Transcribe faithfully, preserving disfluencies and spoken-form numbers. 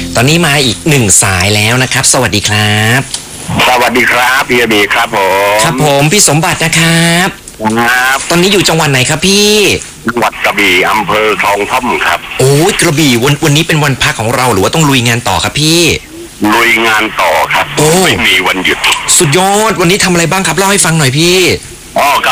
ตอนนี้มาอีกหนึ่งสายแล้วนะครับสวัสดีครับสวัสดีครับพี่บีครับผมครับผมพี่สมบัตินะครับครับตอนนี้อยู่จังหวัดไหนครับพี่จังหวัดกระบี่อำเภอคลองท่อมครับโอ้ยกระบี่วันวันนี้เป็นวันพักของเราหรือว่าต้องลุยงานต่อครับพี่ลุยงานต่อครับไม่มีวันหยุดสุดยอดวันนี้ทำอะไรบ้างครับเล่าให้ฟังหน่อยพี่อ๋อ